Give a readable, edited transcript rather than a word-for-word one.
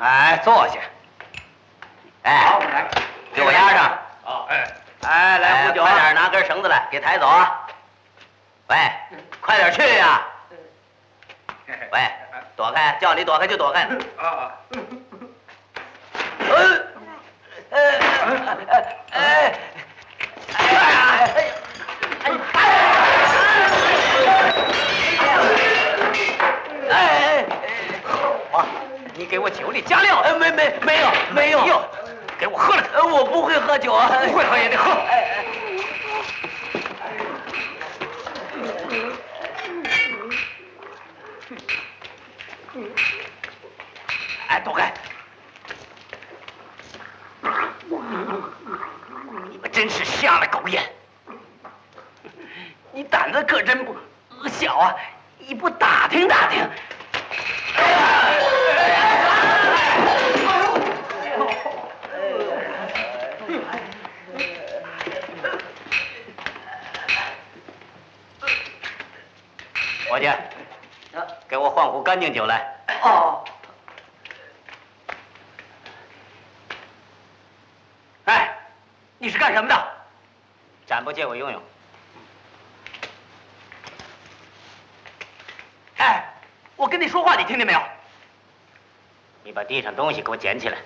哎，坐下。哎， 好，来， 给我压上。 啊，哎， 哎，来壶酒，快点拿根绳子来，给抬走啊！喂，快点去呀！喂，躲开，叫你躲开就躲开。 啊， 你给我酒里加料。没有。哟，给我喝了。我不会喝酒啊，不会喝也得喝。哎，躲开！你们真是瞎了狗眼！你胆子可真不小啊！你不打听打听？伙计，给我换壶干净酒来。哦。哎，你是干什么的？展布借我用用。哎，我跟你说话，你听见没有？你把地上东西给我捡起来。